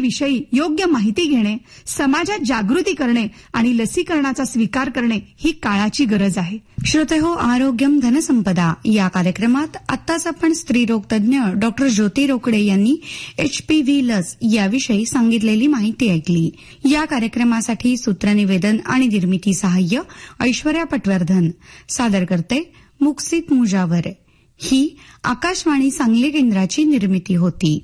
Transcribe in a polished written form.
विषयी योग्य माहिती घेणे, समाजात जागृती करणे आणि लसीकरणाचा स्वीकार करणे ही काळाची गरज आहे. श्रोतेहो, आरोग्यम धनसंपदा या कार्यक्रमात आत्ताच आपण स्त्रीरोग तज्ज्ञ डॉक्टर ज्योती रोकडे यांनी HPV लस याविषयी सांगितलेली माहिती ऐकली. या कार्यक्रमासाठी सूत्रनिवेदन आणि निर्मिती सहाय्य ऐश्वर्या पटवर्धन. सादर करते मुक्सित मुजावर. ही आकाशवाणी सांगली केंद्राची निर्मिती होती.